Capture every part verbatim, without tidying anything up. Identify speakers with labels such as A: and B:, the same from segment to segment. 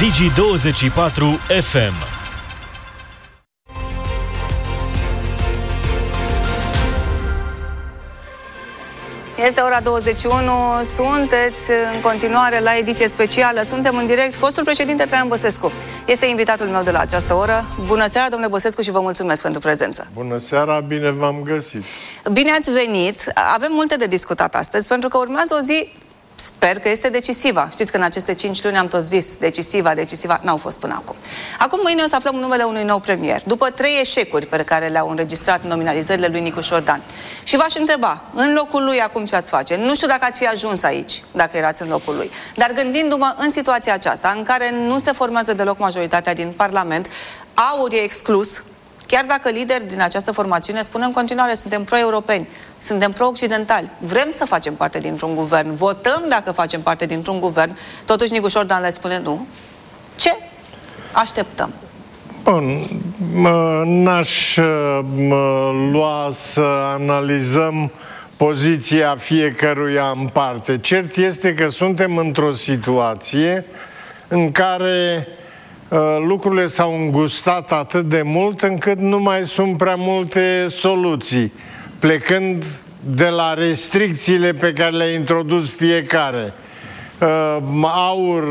A: Digi douăzeci și patru F M.
B: Este ora douăzeci și unu, sunteți în continuare la ediție specială, suntem în direct. Fostul președinte Traian Băsescu este invitatul meu de la această oră. Bună seara, domnule Băsescu, și vă mulțumesc pentru prezență.
C: Bună seara, bine v-am găsit.
B: Bine ați venit. Avem multe de discutat astăzi, pentru că urmează o zi, sper că este decisivă. Știți că în aceste cinci luni am tot zis decisiva, decisiva, n-au fost până acum. Acum mâine o să aflăm numele unui nou premier, după trei eșecuri pe care le-au înregistrat nominalizările lui Nicu Șordan. Și v-aș întreba, în locul lui acum ce ați face? Nu știu dacă ați fi ajuns aici, dacă erați în locul lui. Dar gândindu-mă în situația aceasta, în care nu se formează deloc majoritatea din Parlament, AUR e exclus, chiar dacă lideri din această formațiune spun în continuare, suntem pro-europeni, suntem pro-occidentali, vrem să facem parte dintr-un guvern, votăm dacă facem parte dintr-un guvern, totuși Nicu Șordan le spune nu. Ce așteptăm?
C: Bun, n-aș lua să analizăm poziția fiecăruia în parte. Cert este că suntem într-o situație în care lucrurile s-au îngustat atât de mult încât nu mai sunt prea multe soluții, plecând de la restricțiile pe care le-a introdus fiecare. AUR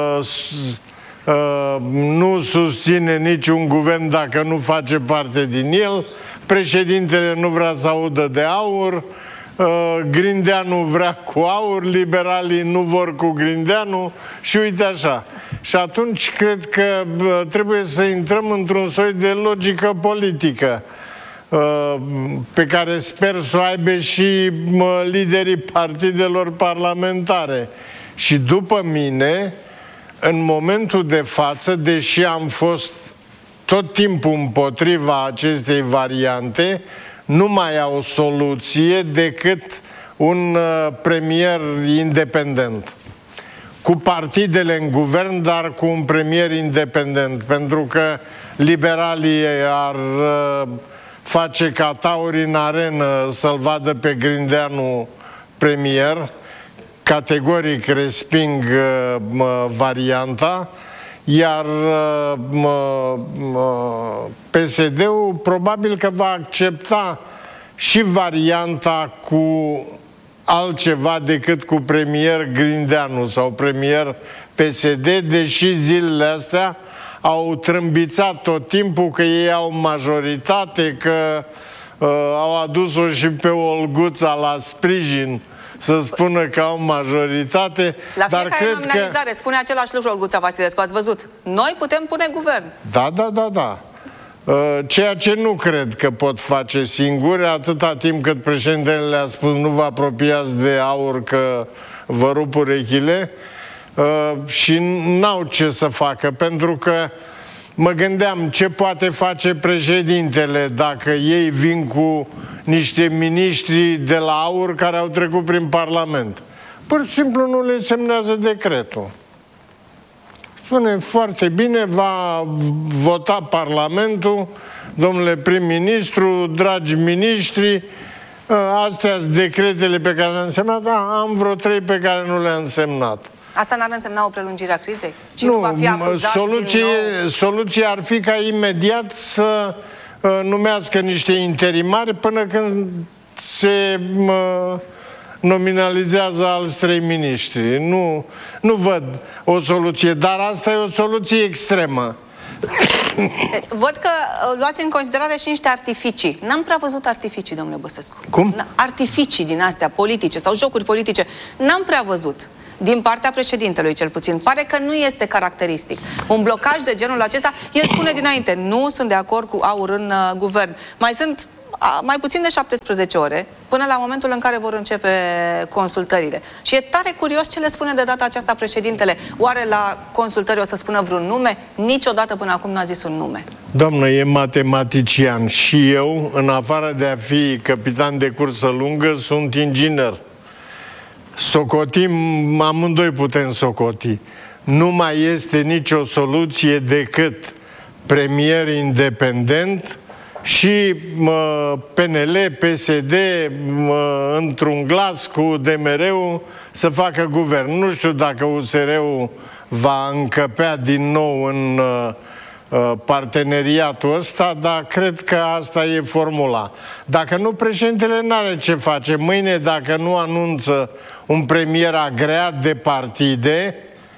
C: nu susține niciun guvern dacă nu face parte din el, președintele nu vrea să audă de AUR, Grindeanu vrea cu AUR, liberalii nu vor cu Grindeanu și uite așa. Și atunci cred că trebuie să intrăm într-un soi de logică politică pe care sper să o aibă și liderii partidelor parlamentare. Și după mine, în momentul de față, deși am fost tot timpul împotriva acestei variante, nu mai au soluție decât un premier independent. Cu partidele în guvern, dar cu un premier independent. Pentru că liberalii ar face ca tauri în arenă să-l vadă pe Grindeanu premier. Categoric resping varianta. Iar P S D-ul probabil că va accepta și varianta cu altceva decât cu premier Grindeanu sau premier P S D, deși zilele astea au trâmbițat tot timpul că ei au majoritate, că uh, au adus-o și pe Olguța la sprijin să spună că au majoritate.
B: La
C: dar
B: fiecare
C: cred
B: nominalizare
C: că...
B: spune același lucru Olguța Vasilescu, ați văzut? Noi putem pune guvern.
C: Da, da, da, da. Ceea ce nu cred că pot face singuri, atâta timp cât președintele le-a spus nu vă apropiați de AUR că vă rup urechile, și n-au ce să facă, pentru că mă gândeam ce poate face președintele dacă ei vin cu niște miniștri de la AUR care au trecut prin Parlament. Pur și simplu nu le semnează decretul. Spune foarte bine, va vota Parlamentul, domnule prim-ministru, dragi miniștri, astea sunt decretele pe care le-am semnat, da, am vreo trei pe care nu le-am semnat.
B: Asta n-ar însemna o prelungire a crizei? Și
C: nu,
B: nu va fi acuzat
C: soluție,
B: din nou?
C: Soluția ar fi ca imediat să uh, numească niște interimari până când se uh, nominalizează alți trei miniștri. Nu, nu văd o soluție, dar asta e o soluție extremă.
B: Văd că luați în considerare și niște artificii. N-am prea văzut artificii, domnule Băsescu.
C: Cum?
B: Artificii din astea politice sau jocuri politice. N-am prea văzut. Din partea președintelui, cel puțin. Pare că nu este caracteristic. Un blocaj de genul acesta, el spune dinainte, nu sunt de acord cu AUR în uh, guvern. Mai sunt a, mai puțin de șaptesprezece ore până la momentul în care vor începe consultările. Și e tare curios ce le spune de data aceasta președintele. Oare la consultări o să spună vreun nume? Niciodată până acum n-a zis un nume.
C: Doamnă, e matematician și eu, în afară de a fi capitan de cursă lungă, sunt inginer. Socotim, amândoi putem socoti. Nu mai este nicio soluție decât premier independent și P N L, P S D, într-un glas cu D M R-ul, să facă guvern. Nu știu dacă U S R-ul va încăpea din nou în uh, parteneriatul ăsta, dar cred că asta e formula. Dacă nu, președintele n-are ce face. Mâine, dacă nu anunță un premier agreat de partide,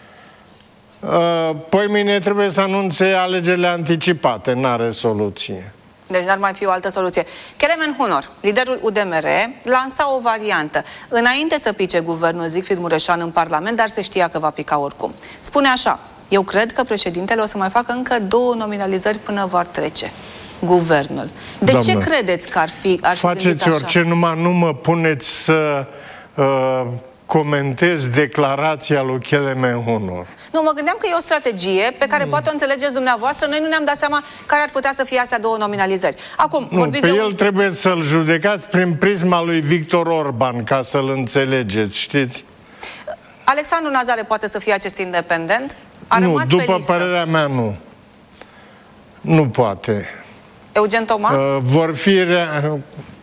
C: păi mâine trebuie să anunțe alegerile anticipate. N-are soluție.
B: Deci n-ar mai fi o altă soluție. Kelemen Hunor, liderul U D M R, lansa o variantă. Înainte să pice guvernul Siegfried Mureșan în Parlament, dar se știa că va pica oricum. Spune așa: eu cred că președintele o să mai facă încă două nominalizări până va trece guvernul. De Doamne, ce credeți că ar fi, ar fi
C: faceți orice, numai nu mă puneți să uh, comentez declarația lui Kelemen Hunor.
B: Nu, mă gândeam că e o strategie pe care mm. poate o înțelegeți dumneavoastră. Noi nu ne-am dat seama care ar putea să fie astea două nominalizări. Acum,
C: nu,
B: vorbiți
C: pe
B: de
C: el
B: un...
C: trebuie să-l judecați prin prisma lui Victor Orban, ca să-l înțelegeți, știți?
B: Alexandru Nazare poate să fie acest independent? A
C: nu,
B: rămas
C: după
B: pe listă.
C: părerea mea, nu. Nu poate.
B: Eugen Toma?
C: Uh, vor fi... Rea...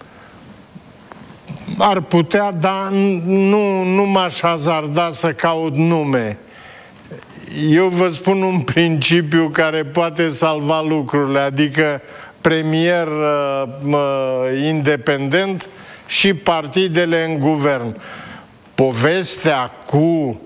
C: Ar putea, dar nu, nu m-aș hazarda să caut nume. Eu vă spun un principiu care poate salva lucrurile, adică premier uh, independent și partidele în guvern. Povestea cu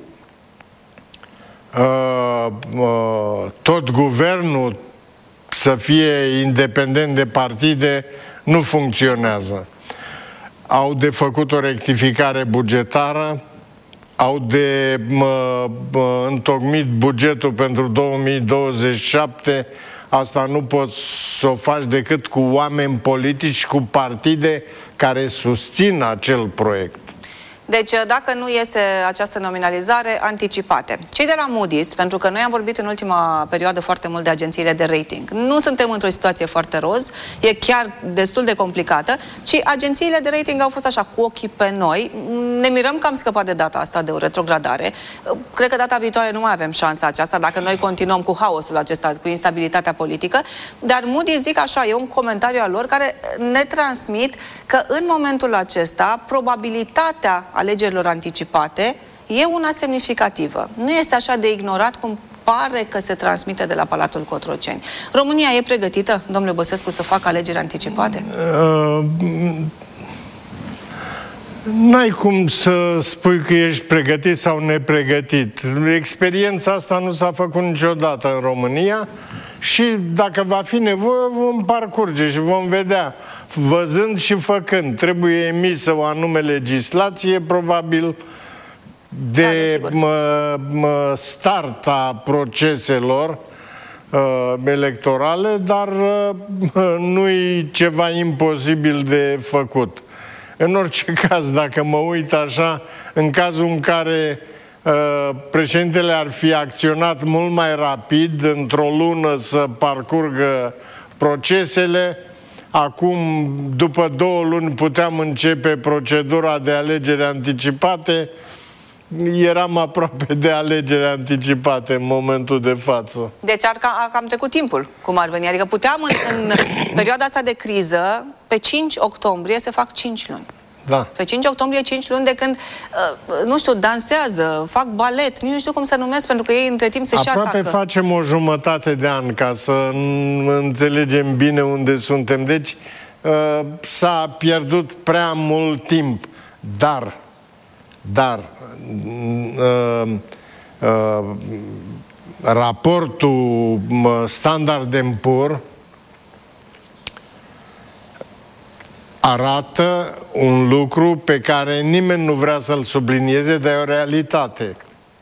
C: uh, uh, tot guvernul să fie independent de partide nu funcționează. Au de făcut o rectificare bugetară, au de mă, mă, întocmit bugetul pentru două mii douăzeci și șapte. Asta nu poți să o faci decât cu oameni politici, cu partide care susțin acel proiect.
B: Deci, dacă nu iese această nominalizare, anticipate. Cei de la Moody's, pentru că noi am vorbit în ultima perioadă foarte mult de agențiile de rating, nu suntem într-o situație foarte roz, e chiar destul de complicată, ci agențiile de rating au fost așa, cu ochii pe noi. Ne mirăm că am scăpat de data asta de o retrogradare. Cred că data viitoare nu mai avem șansa aceasta, dacă noi continuăm cu haosul acesta, cu instabilitatea politică, dar Moody's, zic așa, e un comentariu al lor care ne transmit că în momentul acesta probabilitatea alegerilor anticipate e una semnificativă. Nu este așa de ignorat cum pare că se transmite de la Palatul Cotroceni. România e pregătită, domnule Băsescu, să facă alegeri anticipate?
C: Uh, N-ai cum să spui că ești pregătit sau nepregătit. Experiența asta nu s-a făcut niciodată în România și dacă va fi nevoie vom parcurge și vom vedea. Văzând și făcând. Trebuie emisă o anume legislație, probabil, de
B: da,
C: mă, mă start a proceselor uh, electorale, dar uh, nu-i ceva imposibil de făcut. În orice caz, dacă mă uit așa, în cazul în care uh, președintele ar fi acționat mult mai rapid, într-o lună să parcurgă procesele, acum, după două luni, puteam începe procedura de alegeri anticipate. Eram aproape de alegeri anticipate în momentul de față.
B: Deci ar ca, a cam trecut timpul, cum ar veni. Adică puteam în, în perioada asta de criză, pe cinci octombrie se fac cinci luni.
C: Da.
B: Pe cinci octombrie, cinci luni de când, uh, nu știu, dansează, fac balet, nici nu știu cum să numesc, pentru că ei între timp se și atacă.
C: Aproape facem o jumătate de an ca să înțelegem bine unde suntem. Deci uh, s-a pierdut prea mult timp. Dar, dar, uh, uh, raportul Standard and Poor arată un lucru pe care nimeni nu vrea să-l sublinieze, dar e o realitate.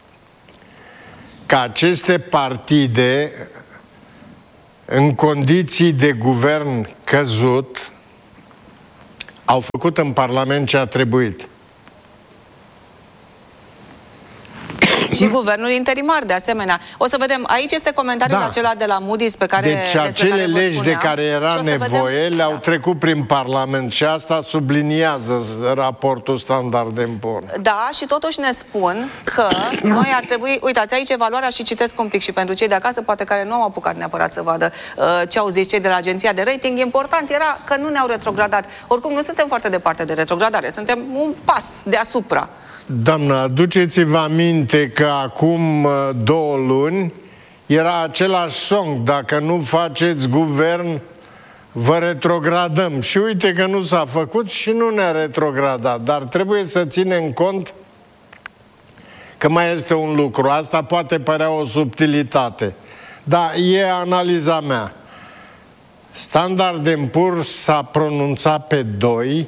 C: Că aceste partide, în condiții de guvern căzut, au făcut în Parlament ce a trebuit.
B: Și guvernul interimar, de asemenea. O să vedem, aici este comentariul
C: da.
B: acela de la Moody's pe care...
C: Deci acele legi de care era nevoie vedem, le-au da. trecut prin Parlament și asta subliniază raportul Standard and Poor's.
B: Da, și totuși ne spun că noi ar trebui... Uitați, aici evaluarea și citesc un pic și pentru cei de acasă, poate care nu au apucat neapărat să vadă uh, ce au zis cei de la agenția de rating. Important era că nu ne-au retrogradat. Oricum, nu suntem foarte departe de retrogradare. Suntem un pas deasupra.
C: Doamnă, aduceți-vă aminte că acum două luni era același song. Dacă nu faceți guvern, vă retrogradăm. Și uite că nu s-a făcut și nu ne-a retrogradat. Dar trebuie să ținem cont că mai este un lucru. Asta poate părea o subtilitate. Dar e analiza mea. Standard and Poor's s-a pronunțat pe doi,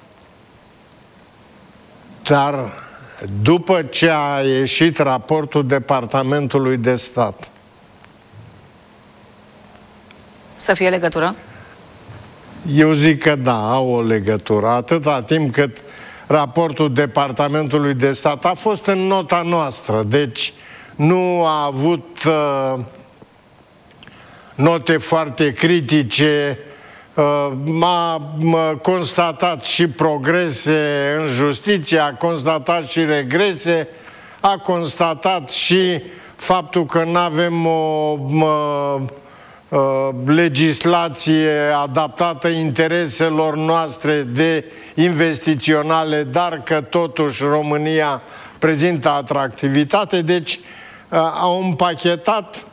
C: dar după ce a ieșit raportul Departamentului de Stat.
B: Să fie legătură?
C: Eu zic că da, au o legătură. Atâta timp cât raportul Departamentului de Stat a fost în nota noastră, deci nu a avut uh, note foarte critice, a constatat și progrese în justiție, a constatat și regrese, a constatat și faptul că nu avem o mă, legislație adaptată intereselor noastre de investiționale, dar că totuși România prezintă atractivitate. Deci au împachetat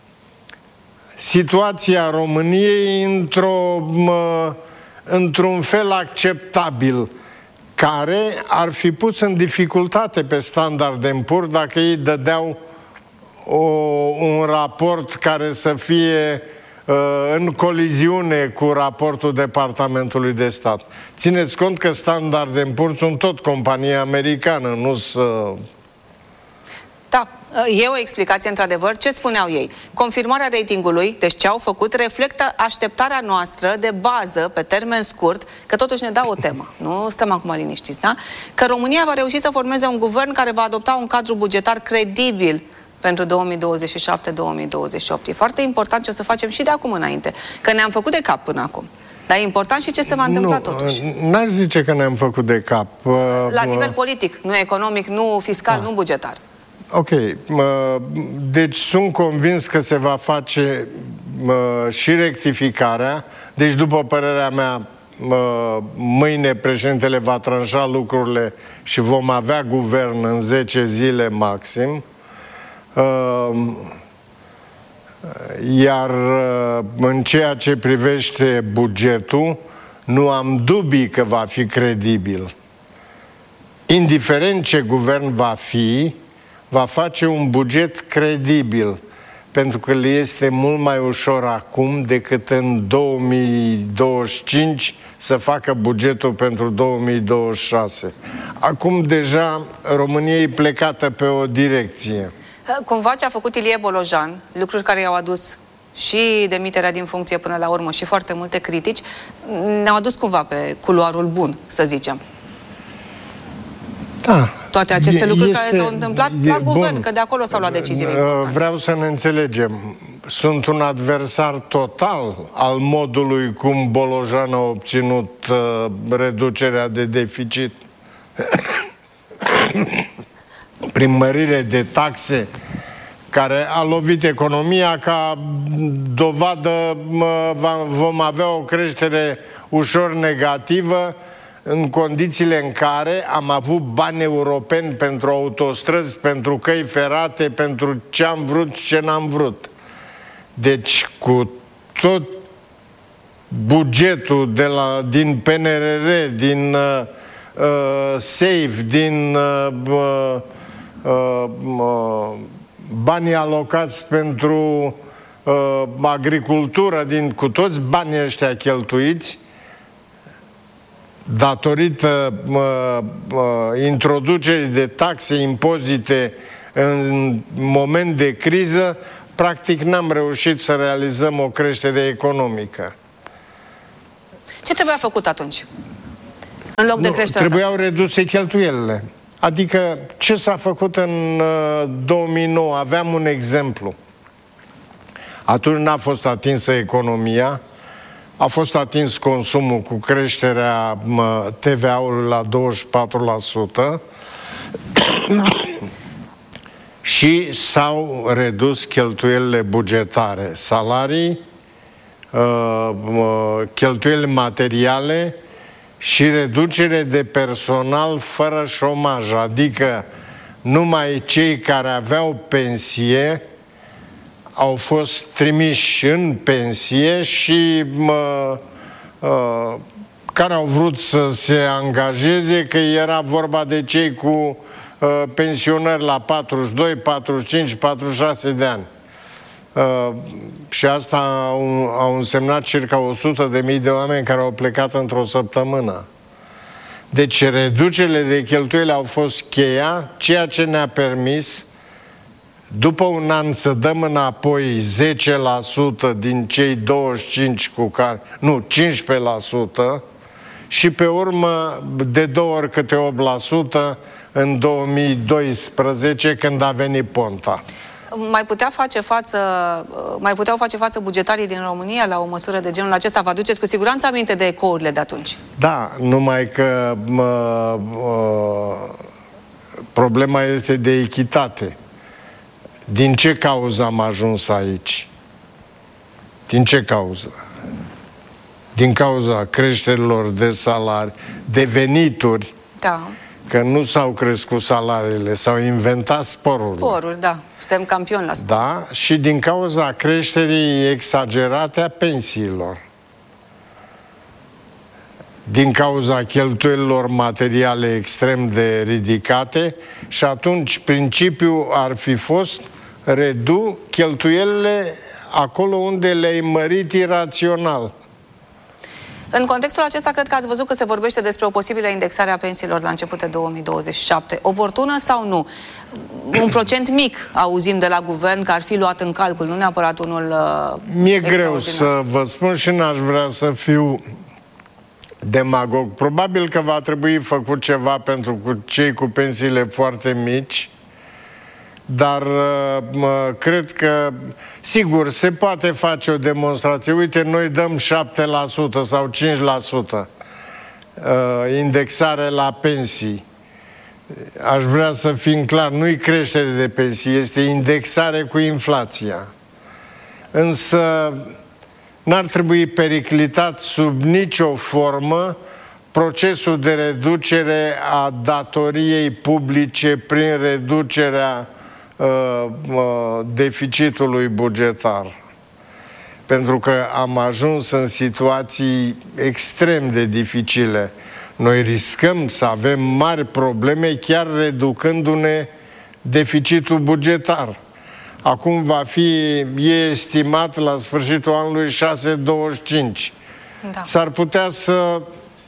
C: situația României într-o, într-un fel acceptabil, care ar fi pus în dificultate pe Standard and Poor's dacă ei dădeau o, un raport care să fie uh, în coliziune cu raportul Departamentului de Stat. Țineți cont că Standard and Poor's sunt tot companie americană, nu să...
B: Da, e o explicație într-adevăr. Ce spuneau ei? Confirmarea ratingului, deci ce au făcut, reflectă așteptarea noastră de bază, pe termen scurt, că totuși ne dau o temă. Nu stăm acum liniștiți, da? Că România va reuși să formeze un guvern care va adopta un cadru bugetar credibil pentru două mii douăzeci și șapte două mii douăzeci și opt. E foarte important ce o să facem și de acum înainte. Că ne-am făcut de cap până acum. Dar e important și ce se va întâmpla totuși.
C: N-aș zice că ne-am făcut de cap.
B: La nivel politic, nu economic, nu fiscal, da. nu bugetar.
C: Ok. Deci sunt convins că se va face și rectificarea. Deci, după părerea mea, mâine președintele va tranșa lucrurile și vom avea guvern în zece zile maxim. Iar în ceea ce privește bugetul, nu am dubii că va fi credibil. Indiferent ce guvern va fi, va face un buget credibil, pentru că le este mult mai ușor acum decât în două mii douăzeci și cinci să facă bugetul pentru două mii douăzeci și șase. Acum deja România e plecată pe o direcție.
B: Cumva ce a făcut Ilie Bolojan, lucruri care i-au adus și demiterea din funcție până la urmă și foarte multe critici, ne-au adus cumva pe culoarul bun, să zicem.
C: Da.
B: Toate aceste
C: e,
B: lucruri
C: este,
B: care s-au întâmplat
C: e,
B: la guvern,
C: bun.
B: că de acolo s-au luat deciziile importante.
C: Vreau să ne înțelegem. Sunt un adversar total al modului cum Bolojan a obținut uh, reducerea de deficit prin mărire de taxe, care a lovit economia. Ca dovadă vom avea o creștere ușor negativă în condițiile în care am avut bani europeni pentru autostrăzi, pentru căi ferate, pentru ce am vrut și ce n-am vrut. Deci, cu tot bugetul de la, din P N R R, din uh, uh, SAFE, din uh, uh, uh, banii alocați pentru uh, agricultură, din, cu toți banii ăștia cheltuiți, datorită uh, uh, introducerii de taxe, impozite în moment de criză, practic n-am reușit să realizăm o creștere economică.
B: Ce trebuia făcut atunci? În loc de
C: nu,
B: creștere
C: trebuiau reduse cheltuielile. Adică ce s-a făcut în uh, două mii nouă? Aveam un exemplu. Atunci n-a fost atinsă economia, a fost atins consumul cu creșterea T V A-ului la douăzeci și patru la sută și s-au redus cheltuielile bugetare, salarii, cheltuieli materiale și reducere de personal fără șomaj, adică numai cei care aveau pensie au fost trimiși în pensie și mă, uh, care au vrut să se angajeze, că era vorba de cei cu uh, pensionări la patruzeci și doi, patruzeci și cinci, patruzeci și șase de ani. Uh, și asta au, au însemnat circa o sută de mii de oameni care au plecat într-o săptămână. Deci reducerile de cheltuieli au fost cheia, ceea ce ne-a permis după un an să dăm înapoi zece la sută din cei douăzeci și cinci cu care, nu, cincisprezece la sută și pe urmă de două ori câte opt la sută în două mii doisprezece când a venit Ponta.
B: Mai putea face față, mai puteau face față bugetarii din România la o măsură de genul acesta? Vă aduceți cu siguranță aminte de ecourile de atunci?
C: Da, numai că mă, mă, problema este de echitate. Din ce cauză am ajuns aici? Din ce cauză? Din cauza creșterilor de salarii, de venituri,
B: da.
C: Că nu s-au crescut salariile, s-au inventat sporuri.
B: Sporuri, da. Suntem campioni la sport.
C: Da, și din cauza creșterii exagerate a pensiilor. Din cauza cheltuielilor materiale extrem de ridicate și atunci principiul ar fi fost redu cheltuielile acolo unde le-ai mărit irațional.
B: În contextul acesta, cred că ați văzut că se vorbește despre o posibilă indexare a pensiilor la început de două mii douăzeci și șapte. Oportună sau nu? Un procent mic auzim de la guvern că ar fi luat în calcul, nu neapărat unul uh,
C: Mi-e greu să vă spun și n-aș vrea să fiu demagog. Probabil că va trebui făcut ceva pentru cei cu pensiile foarte mici, dar mă, cred că, sigur, se poate face o demonstrație. Uite, noi dăm șapte la sută sau cinci la sută uh, indexare la pensii. Aș vrea să fim clar, nu-i creștere de pensii, este indexare cu inflația. Însă n-ar trebui periclitat sub nicio formă procesul de reducere a datoriei publice prin reducerea uh, uh, deficitului bugetar. Pentru că am ajuns în situații extrem de dificile. Noi riscăm să avem mari probleme chiar reducându-ne deficitul bugetar. Acum va fi, e estimat la sfârșitul anului șase virgulă douăzeci și cinci. Da. S-ar putea să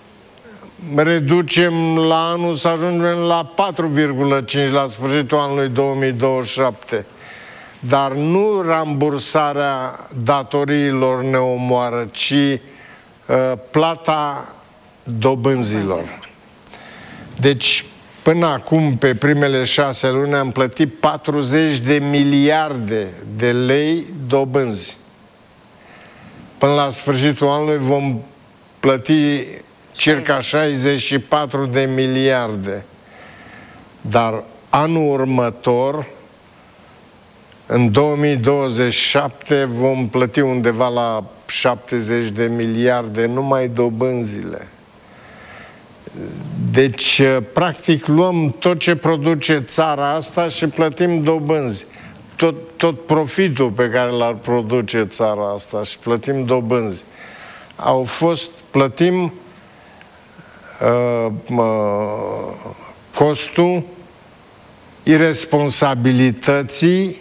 C: reducem la anul, să ajungem la patru virgulă cinci la sfârșitul anului două mii douăzeci și șapte. Dar nu rambursarea datoriilor ne omoară, ci uh, plata dobânzilor. Deci, până acum, pe primele șase luni, am plătit patruzeci de miliarde de lei dobânzi. Până la sfârșitul anului vom plăti circa șaizeci și patru de miliarde. Dar anul următor, în două mii douăzeci și șapte, vom plăti undeva la șaptezeci de miliarde numai dobânzile. Deci, practic, luăm tot ce produce țara asta și plătim dobânzi. Tot, tot profitul pe care l-ar produce țara asta și plătim dobânzi. Au fost, plătim uh, uh, costul iresponsabilității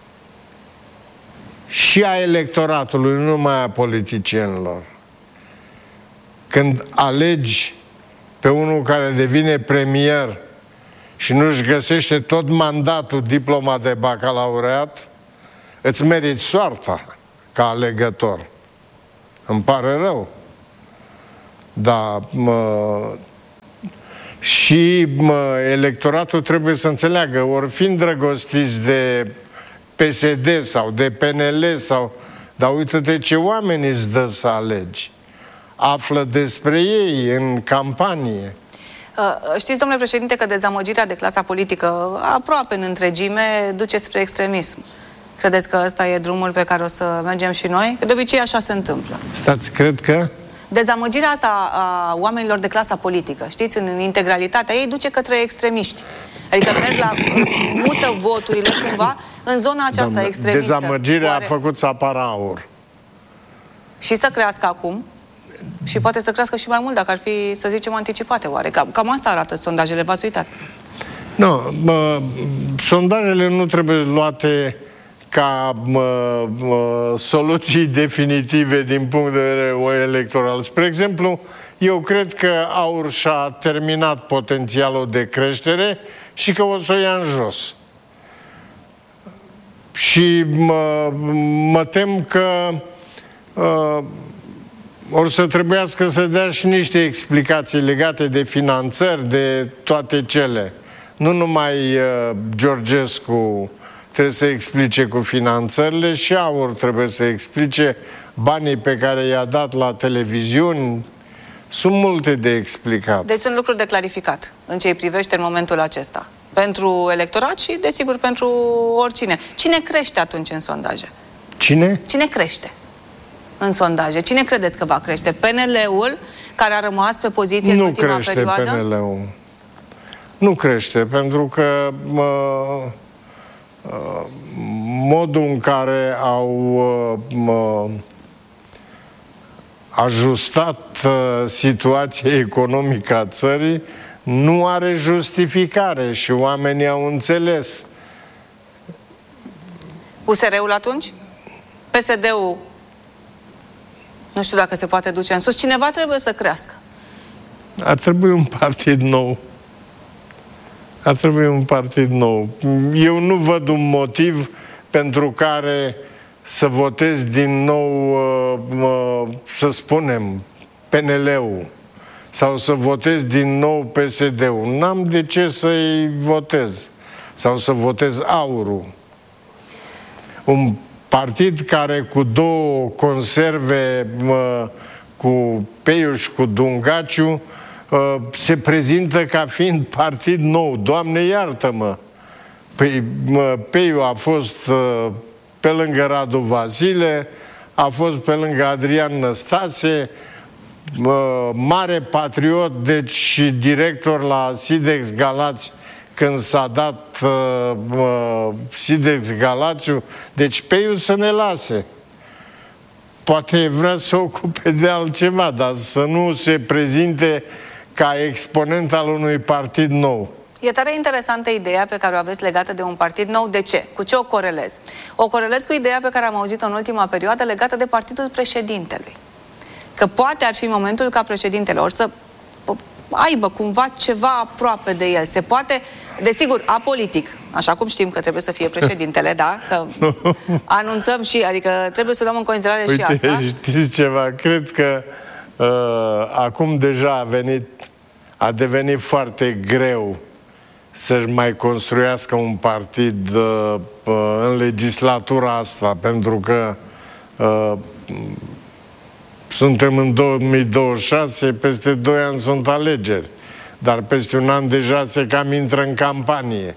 C: și a electoratului, nu numai a politicienilor. Când alegi pe unul care devine premier și nu-și găsește tot mandatul, diploma de bacalaureat, îți meriți soarta ca alegător. Îmi pare rău. Dar mă, Și mă, electoratul trebuie să înțeleagă, ori fi îndrăgostiți de P S D sau de P N L sau... Dar uite-te ce oameni îți dă să alegi. Află despre ei în campanie.
B: Știți, domnule președinte, că dezamăgirea de clasa politică aproape în întregime duce spre extremism. Credeți că ăsta e drumul pe care o să mergem și noi? Că de obicei așa se întâmplă.
C: Stați, cred că...
B: Dezamăgirea asta a oamenilor de clasa politică, știți, în integralitatea ei, duce către extremiști. Adică merg la... mută voturile cumva în zona aceasta Doamne, extremistă.
C: Dezamăgirea
B: Oare...
C: a făcut să apară AUR.
B: Și să crească acum. Și poate să crească și mai mult dacă ar fi, să zicem, anticipate, oare? Cam, cam asta arată sondajele, v-ați uitat?
C: Nu, mă, sondajele nu trebuie luate ca mă, mă, soluții definitive din punct de vedere electoral. Spre exemplu, eu cred că AUR și-a terminat potențialul de creștere și că o să o ia în jos. Și mă, mă tem că uh, or să trebuiască să dea și niște explicații legate de finanțări, de toate cele. Nu numai uh, Georgescu trebuie să explice cu finanțările, și AUR trebuie să explice banii pe care i-a dat la televiziuni. Sunt multe de explicat.
B: Deci sunt lucruri de clarificat în ce îi privește în momentul acesta. Pentru electorat și, desigur, pentru oricine. Cine crește atunci în sondaje?
C: Cine?
B: Cine crește în sondaje? Cine credeți că va crește? P N L-ul, care a rămas pe poziție
C: nu
B: în ultima
C: crește
B: perioadă?
C: P N L-ul. Nu crește, pentru că mă, modul în care au mă, ajustat situația economică a țării nu are justificare și oamenii au înțeles.
B: U S R-ul atunci? P S D-ul? Nu știu dacă se poate duce în sus. Cineva trebuie să crească.
C: Ar trebui un partid nou. Ar trebui un partid nou. Eu nu văd un motiv pentru care să votez din nou, să spunem, P N L-ul sau să votez din nou P S D-ul. N-am de ce să-i votez. Sau să votez AUR-ul. Un partid care cu două conserve, mă, cu Peiu și cu Dungaciu, se prezintă ca fiind partid nou. Doamne, iartă-mă! Păi, mă, Peiu a fost pe lângă Radu Vasile, a fost pe lângă Adrian Năstase, mare patriot, deci și director la Sidex Galați când s-a dat uh, Sidex Galațiu. Deci Peiu să ne lase. Poate vrea să ocupe de altceva, dar să nu se prezinte ca exponent al unui partid nou.
B: E tare interesantă ideea pe care o aveți legată de un partid nou. De ce? Cu ce o corelez? O corelez cu ideea pe care am auzit-o în ultima perioadă legată de partidul președintelui. Că poate ar fi momentul ca președintele ori să aibă cumva ceva aproape de el. Se poate, desigur, apolitic, așa cum știm că trebuie să fie președintele, da? Că anunțăm și, adică trebuie să luăm în considerare
C: Uite,
B: și asta.
C: Știți ceva? Cred că uh, acum deja a venit, a devenit foarte greu să-și mai construiască un partid uh, uh, în legislatura asta, pentru că uh, suntem în două mii douăzeci și șase, peste doi ani sunt alegeri, dar peste un an deja se cam intră în campanie.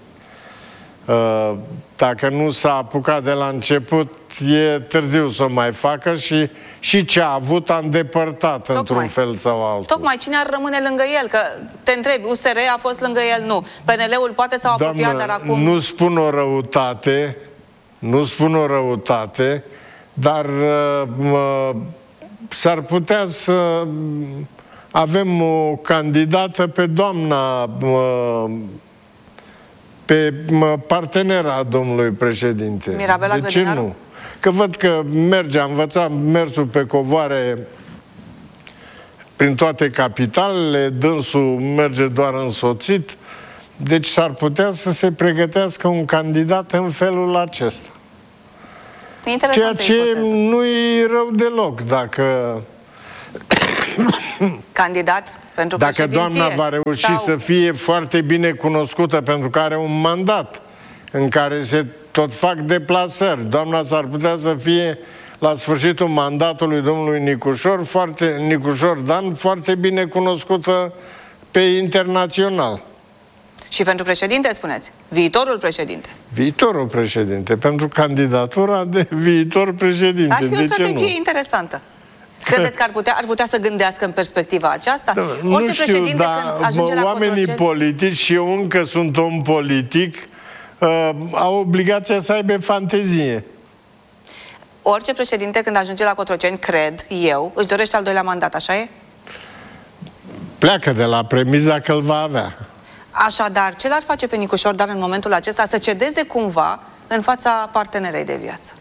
C: Dacă nu s-a apucat de la început, e târziu să o mai facă și, și ce a avut a îndepărtat într-un fel sau altul.
B: Tocmai, cine ar rămâne lângă el? Că te întrebi, U S R a fost lângă el? Nu. P N L-ul poate s-a apropiat, dar acum...
C: nu spun o răutate, nu spun o răutate, dar mă, s-ar putea să avem o candidată pe doamna, mă, pe mă, partenera domnului președinte.
B: Mirabela
C: De ce nu? Că văd că merge, a învățat mersul pe covoare prin toate capitalele, dânsul merge doar însoțit, deci s-ar putea să se pregătească un candidat în felul acesta. Ceea ce nu-i rău deloc, dacă
B: candidat pentru
C: Dacă
B: președinție?
C: doamna va reuși
B: sau...
C: să fie foarte bine cunoscută, pentru că are un mandat în care se tot fac deplasări, doamna s-ar putea să fie la sfârșitul mandatului domnului Nicușor, foarte, Nicușor Dan, foarte bine cunoscută pe internațional.
B: Și pentru președinte, spuneți? Viitorul președinte?
C: Viitorul președinte, pentru candidatura de viitor președinte.
B: Ar fi o
C: de
B: strategie interesantă. Credeți că ar putea, ar putea să gândească în perspectiva aceasta? Da, Orice
C: nu știu,
B: președinte
C: dar
B: când ajunge la
C: oamenii
B: Cotroceni...
C: politici, și eu încă sunt om politic, uh, au obligația să aibă fantezie.
B: Orice președinte când ajunge la Cotroceni, cred eu, își dorește al doilea mandat, așa e?
C: Pleacă de la premiza că îl va avea.
B: Așadar, ce l-ar face pe Nicușor Dan în momentul acesta să cedeze cumva în fața partenerei de viață?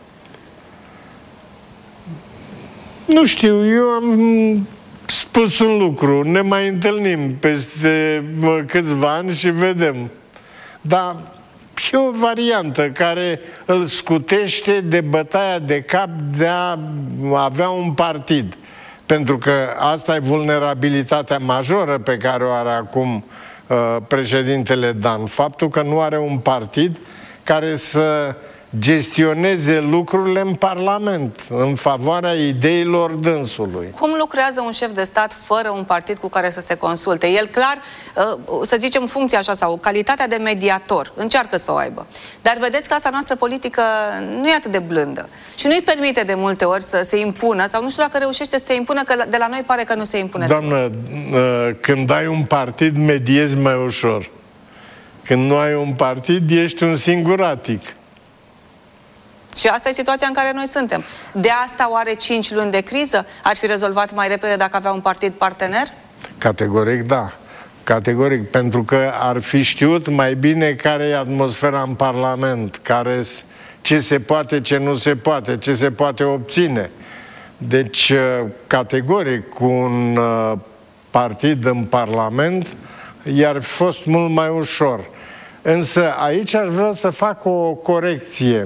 C: Nu știu, eu am spus un lucru. Ne mai întâlnim peste câțiva ani și vedem. Dar e o variantă care îl scutește de bătaia de cap de a avea un partid. Pentru că asta e vulnerabilitatea majoră pe care o are acum uh, președintele Dan. Faptul că nu are un partid care să gestioneze lucrurile în Parlament, în favoarea ideilor dânsului.
B: Cum lucrează un șef de stat fără un partid cu care să se consulte? El clar, să zicem, funcția așa sau calitatea de mediator, încearcă să o aibă. Dar vedeți că asta noastră politică nu e atât de blândă și nu-i permite de multe ori să se impună, sau nu știu dacă reușește să se impună, că de la noi pare că nu se impune.
C: Doamnă, când ai un partid, mediezi mai ușor. Când nu ai un partid, ești un singuratic.
B: Și asta e situația în care noi suntem. De asta oare cinci luni de criză ar fi rezolvat mai repede dacă avea un partid partener?
C: Categoric da. Categoric, pentru că ar fi știut mai bine care e atmosfera în Parlament, care, ce se poate, ce nu se poate, ce se poate obține. Deci, categoric, cu un partid în Parlament i-ar fi fost mult mai ușor. Însă aici aș vrea să fac o corecție.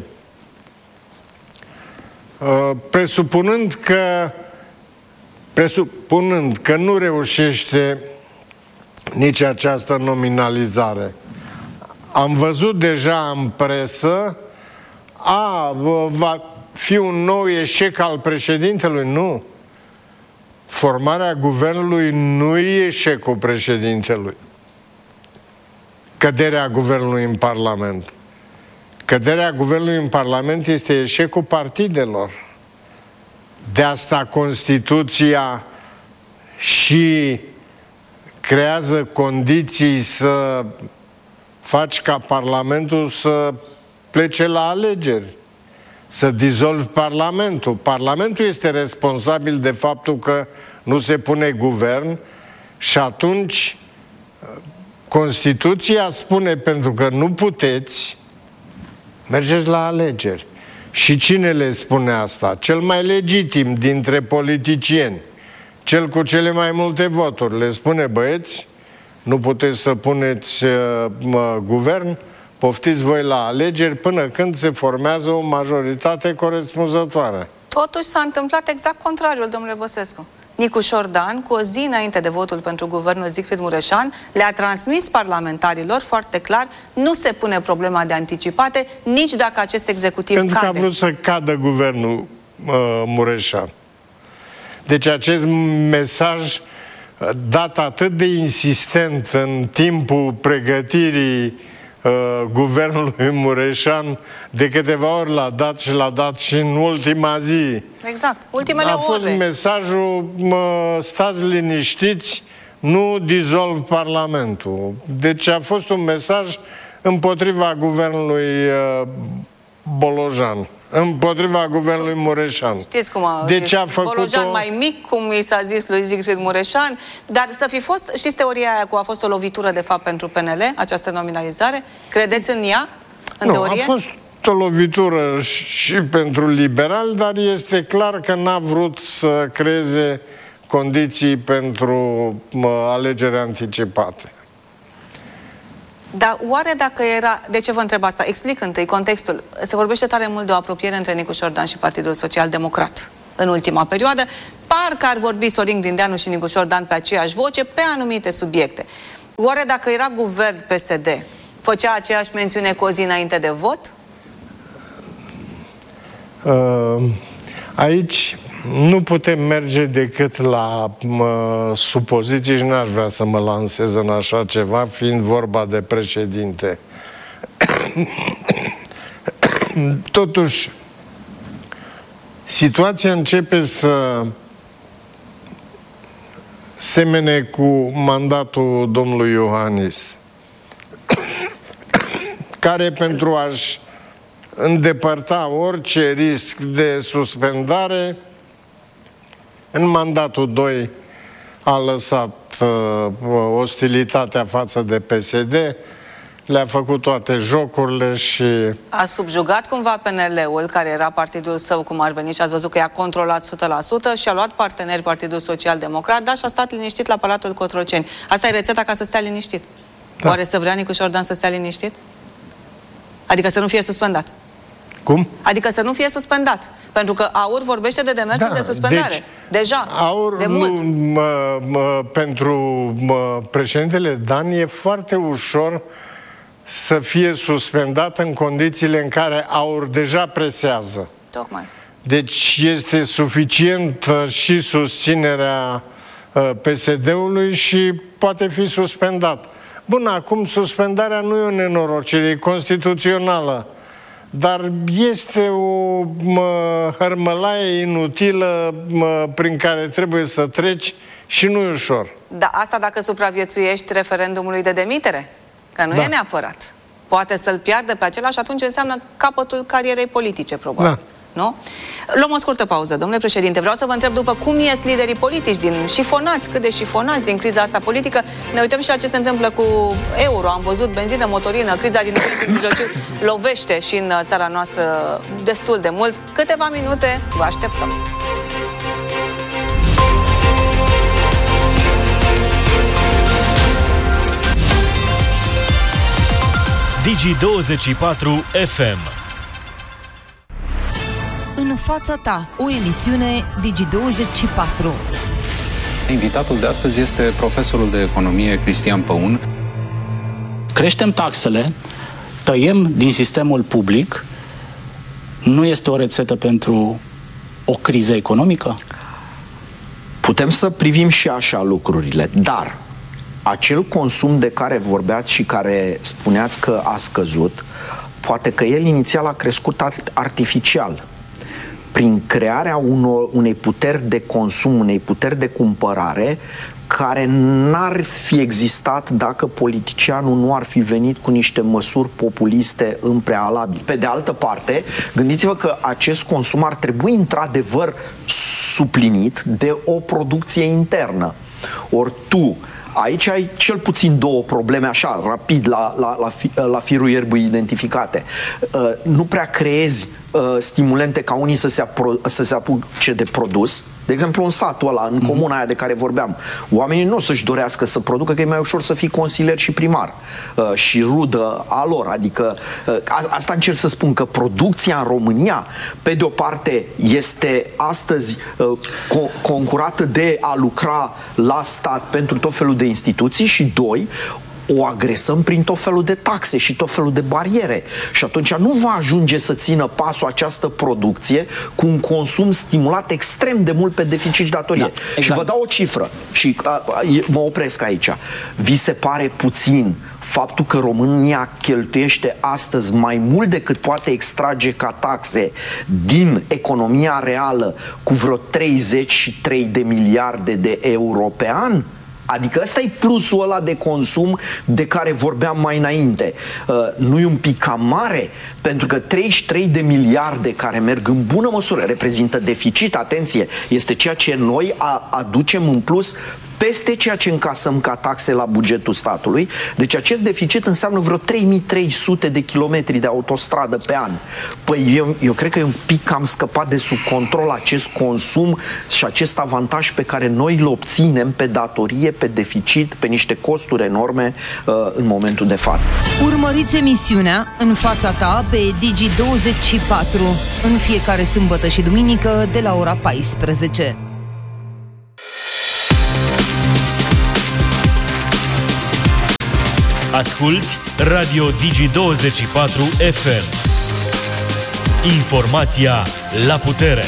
C: Presupunând că presupunând că nu reușește nici această nominalizare, am văzut deja în presă, a, va fi un nou eșec al președintelui. Nu. Formarea guvernului nu e eșecul președintelui. Căderea guvernului în Parlament. Căderea guvernului în Parlament este eșecul partidelor. De asta Constituția și creează condiții să faci ca Parlamentul să plece la alegeri, să dizolvi Parlamentul. Parlamentul este responsabil de faptul că nu se pune guvern și atunci Constituția spune, pentru că nu puteți, mergeți la alegeri. Și cine le spune asta? Cel mai legitim dintre politicieni, cel cu cele mai multe voturi, le spune: băieți, nu puteți să puneți uh, mă, guvern, poftiți voi la alegeri până când se formează o majoritate corespunzătoare.
B: Totuși s-a întâmplat exact contrariul, domnule Băsescu. Nicușor Dan, cu o zi înainte de votul pentru guvernul Siegfried Mureșan, le-a transmis parlamentarilor foarte clar: nu se pune problema de anticipate, nici dacă acest executiv
C: pentru
B: cade.
C: Pentru că a vrut să cadă guvernul uh, Mureșan. Deci acest mesaj dat atât de insistent în timpul pregătirii uh, guvernului Mureșan, de câteva ori l-a dat și l-a dat și în ultima zi.
B: Exact, ultimele
C: a fost
B: ore.
C: mesajul: mă, stați liniștiți, nu dizolv Parlamentul. Deci a fost un mesaj împotriva guvernului uh, Bolojan, împotriva guvernului Mureșan.
B: Știți cum a
C: deci
B: zis
C: a făcut
B: Bolojan
C: o...
B: mai mic, cum i s-a zis lui Siegfried Mureșan, dar să fi fost, știți teoria aia cu a fost o lovitură de fapt pentru P N L, această nominalizare? Credeți în ea, în
C: nu,
B: teorie?
C: A fost o lovitură și pentru liberali, dar este clar că n-a vrut să creeze condiții pentru mă, alegeri anticipate.
B: Dar oare dacă era... De ce vă întreb asta? Explic întâi contextul. Se vorbește tare mult de o apropiere între Nicu Șordan și Partidul Social Democrat în ultima perioadă. Parcă ar vorbi Sorin Grindeanu și Nicu Șordan pe aceeași voce pe anumite subiecte. Oare dacă era guvern P S D, făcea aceeași mențiune cu o zi înainte de vot?
C: Uh, aici nu putem merge decât la mă, supoziții și n-aș vrea să mă lansez în așa ceva, fiind vorba de președinte. Totuși, situația începe să semene cu mandatul domnului Iohannis, care pentru a-și îndepărta orice risc de suspendare, în mandatul doi a lăsat uh, ostilitatea față de P S D, le-a făcut toate jocurile și...
B: A subjugat cumva P N L-ul, care era partidul său, cum ar veni, și ați văzut că i-a controlat o sută la sută și a luat parteneri Partidul Social Democrat, dar și a stat liniștit la Palatul Cotroceni. Asta e rețeta ca să stea liniștit. Da. Oare să vrea Nicu Șordan să stea liniștit? Adică să nu fie suspendat.
C: Cum?
B: Adică să nu fie suspendat. Pentru că AUR vorbește de demersul da, de suspendare. Deci, deja,
C: AUR
B: de mult.
C: Nu, mă, mă, pentru mă, președintele Dan e foarte ușor să fie suspendat în condițiile în care AUR deja presează.
B: Tocmai.
C: Deci este suficient și susținerea P S D-ului și poate fi suspendat. Bun, acum suspendarea nu e o nenorocire, e constituțională. Dar este o mă, hărmălaie inutilă mă, prin care trebuie să treci și nu e ușor.
B: Da, asta dacă supraviețuiești referendumului de demitere? Că nu da. e neapărat. Poate să-l piardă pe acela și atunci înseamnă capătul carierei politice, probabil. Da. Nu? Luăm o scurtă pauză, domnule președinte. Vreau să vă întreb după cum ies liderii politici din șifonați, cât de șifonați din criza asta politică. Ne uităm și la ce se întâmplă cu euro. Am văzut benzină, motorină, criza din Orientul Mijlociu lovește și în țara noastră destul de mult. Câteva minute, vă așteptăm.
A: Digi douăzeci și patru F M.
D: În fața ta, o emisiune Digi douăzeci și patru.
E: Invitatul de astăzi este profesorul de economie Cristian Păun.
F: Creștem taxele, tăiem din sistemul public, nu este o rețetă pentru o criză economică?
G: Putem să privim și așa lucrurile, dar acel consum de care vorbeați și care spuneați că a scăzut, poate că el inițial a crescut artificial, prin crearea unor, unei puteri de consum, unei puteri de cumpărare care n-ar fi existat dacă politicianul nu ar fi venit cu niște măsuri populiste în prealabil. Pe de altă parte, gândiți-vă că acest consum ar trebui într-adevăr suplinit de o producție internă. Ori tu aici ai cel puțin două probleme, așa, rapid, la, la, la, fi, la firul ierbii identificate. Uh, nu prea creezi uh, stimulente ca unii să se, apro, să se apuce de produs. De exemplu, în satul ăla, în comuna aia de care vorbeam, oamenii nu o să-și dorească să producă, că e mai ușor să fii consilier și primar uh, și rudă a lor. Adică, uh, asta încerc să spun, că producția în România, pe de o parte, este astăzi uh, co- concurată de a lucra la stat pentru tot felul de instituții și, doi, o agresăm prin tot felul de taxe și tot felul de bariere. Și atunci nu va ajunge să țină pasul această producție cu un consum stimulat extrem de mult pe deficit și datorie. Da, exact. Și vă dau o cifră și a, a, mă opresc aici. Vi se pare puțin faptul că România cheltuiește astăzi mai mult decât poate extrage ca taxe din economia reală cu vreo treizeci și trei de miliarde de euro pe an? Adică ăsta e plusul ăla de consum de care vorbeam mai înainte. Uh, nu e un pic cam mare? Pentru că treizeci și trei de miliarde care merg în bună măsură reprezintă deficit, atenție, este ceea ce noi a, aducem în plus peste ceea ce încasăm ca taxe la bugetul statului. Deci acest deficit înseamnă vreo trei mii trei sute de kilometri de autostradă pe an. Păi eu, eu cred că e un pic cam scăpat de sub control acest consum și acest avantaj pe care noi îl obținem pe datorie, pe deficit, pe niște costuri enorme uh, în momentul de față.
D: Urmăriți emisiunea În fața ta pe Digi douăzeci și patru în fiecare sâmbătă și duminică de la ora paisprezece.
A: Asculți Radio Digi douăzeci și patru F M. Informația la putere.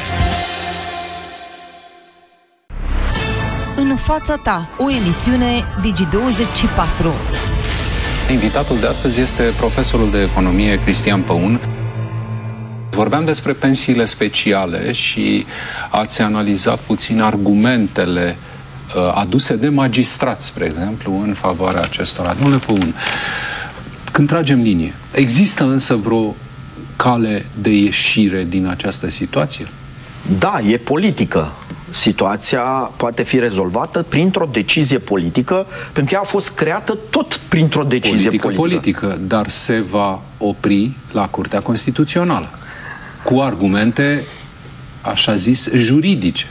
D: În fața ta, o emisiune Digi douăzeci și patru.
E: Invitatul de astăzi este profesorul de economie Cristian Păun. Vorbeam despre pensiile speciale și ați analizat puțin argumentele uh, aduse de magistrați, spre exemplu, în favoarea acestora. Domnule Păun, când tragem linie, există însă vreo cale de ieșire din această situație?
G: Da, e politică. Situația poate fi rezolvată printr-o decizie politică, pentru că ea a fost creată tot printr-o decizie
E: politică.
G: politică.
E: politică, dar se va opri la Curtea Constituțională cu argumente, așa zis, juridice.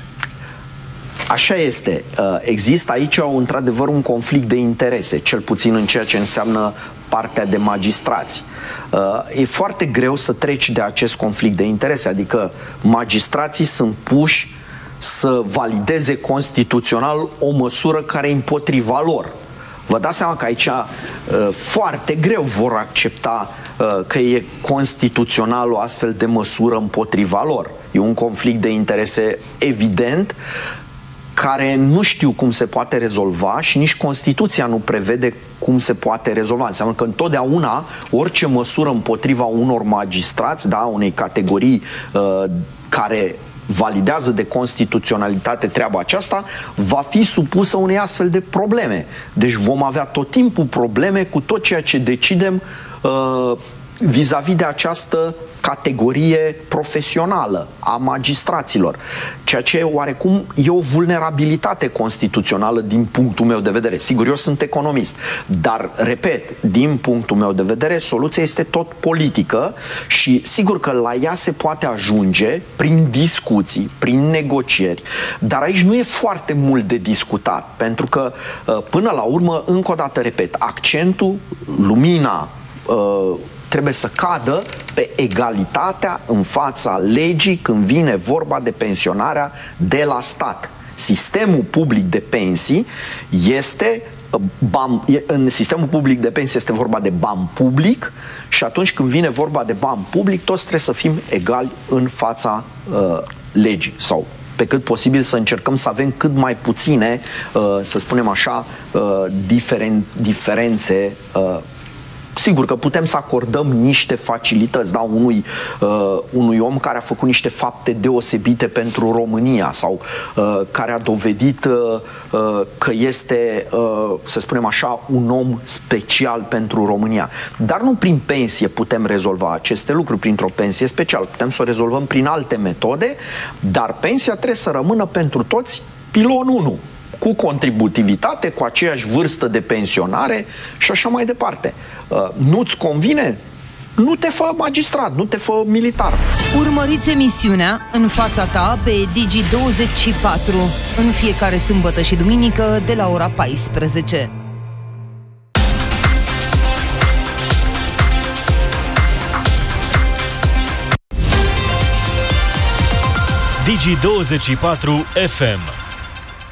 G: Așa este. Există aici, într-adevăr, un conflict de interese, cel puțin în ceea ce înseamnă partea de magistrați. E foarte greu să treci de acest conflict de interese, adică magistrații sunt puși să valideze constituțional o măsură care e împotriva lor. Vă dați seama că aici foarte greu vor accepta că e constituțional o astfel de măsură împotriva lor. E un conflict de interese evident, care nu știu cum se poate rezolva și nici Constituția nu prevede cum se poate rezolva. Înseamnă că întotdeauna orice măsură împotriva unor magistrați, da, unei categorii uh, care validează de constituționalitate treaba aceasta, va fi supusă unei astfel de probleme. Deci vom avea tot timpul probleme cu tot ceea ce decidem uh, vis-a-vis de această categorie profesională a magistraților, ceea ce oarecum e o vulnerabilitate constituțională din punctul meu de vedere. Sigur, eu sunt economist, dar, repet, din punctul meu de vedere, soluția este tot politică și sigur că la ea se poate ajunge prin discuții, prin negocieri, dar aici nu e foarte mult de discutat, pentru că, până la urmă, încă o dată, repet, accentul, lumina, trebuie să cadă pe egalitatea în fața legii când vine vorba de pensionarea de la stat. Sistemul public de pensii este bani, în sistemul public de pensii este vorba de bani public și atunci când vine vorba de bani public, toți trebuie să fim egali în fața uh, legii sau pe cât posibil să încercăm să avem cât mai puține, uh, să spunem așa, uh, diferen, diferențe. Uh, Sigur că putem să acordăm niște facilități, da, unui, uh, unui om care a făcut niște fapte deosebite pentru România sau uh, care a dovedit uh, uh, că este, uh, să spunem așa, un om special pentru România. Dar nu prin pensie putem rezolva aceste lucruri, printr-o pensie specială. Putem să o rezolvăm prin alte metode, dar pensia trebuie să rămână pentru toți pilon unu, cu contributivitate, cu aceeași vârstă de pensionare și așa mai departe. Uh, nu-ți convine? Nu te fă magistrat, nu te fă militar.
D: Urmăriți emisiunea În fața ta pe Digi douăzeci și patru în fiecare sâmbătă și duminică de la ora paisprezece.
A: Digi douăzeci și patru F M.